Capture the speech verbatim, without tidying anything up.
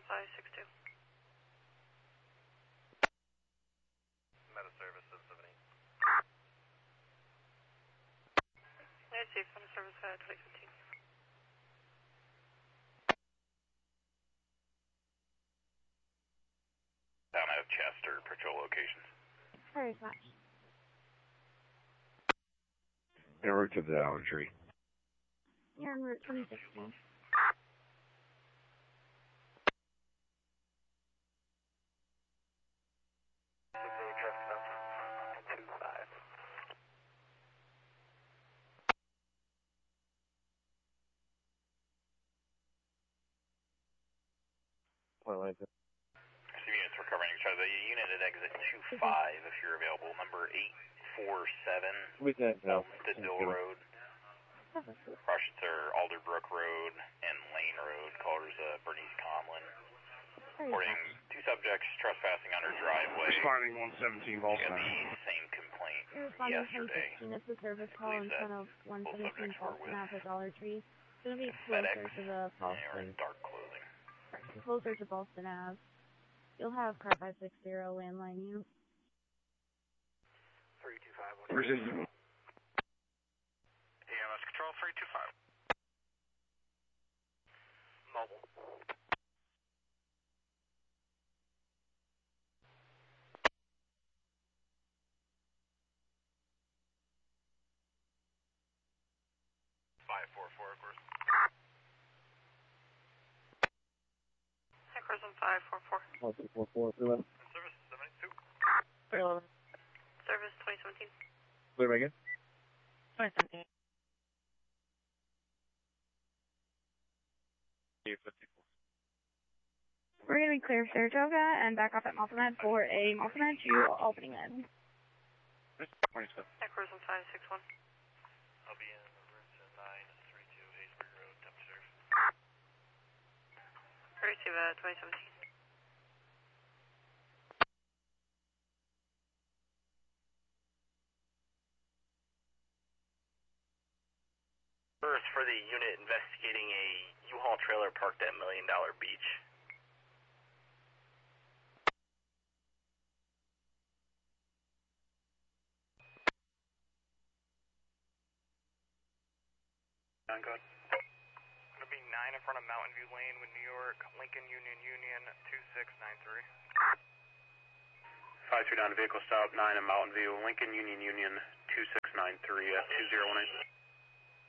five six two. Meta service seven seven eight. I see, phone service uh, twenty fifteen. Down at Chester, patrol locations. Very much. En route to the Dollar Tree. You're on Route twenty sixteen. Well, I just... Some units recovering each other. The unit at exit two five, if you're available. Number eight four seven. We can no. Dill Road. Crushes are Alderbrook Road and Lane Road. Callers uh, Bernice Conlon. Reporting two subjects trespassing on her driveway. Responding one seventeen She had Volkswagen. the same complaint You're responding yesterday. ten sixteen. It's a service call in front of one seventeen Boston Ave at Dollar Tree. It's going to be closer FedEx. to the They were in Boston. dark clothing. Closer to Boston Ave. You'll have car five six zero landline you. three two five. Precision. E M S Control three two five. Mobile. five four four, of course. Hi, Crescent five four four. one two four four, three eleven. Service seventy-two. three eleven. Service twenty seventeen. Clear again? twenty seventeen. We're going to be clear of Saratoga and back off at Maltamed for a Maltamed to opening end. twenty-seven. Hi, Crescent five six one. I'll be in route nine three two Haysburg Road, temperature. Receive uh, twenty seventeen. First, for the unit investigating a U-Haul trailer parked at Million Dollar Beach. On code. Going to be nine in front of Mountain View Lane with New York, Lincoln Union Union two six nine three. five two down to vehicle stop, nine in Mountain View, Lincoln Union Union two six nine three, F two zero one eight.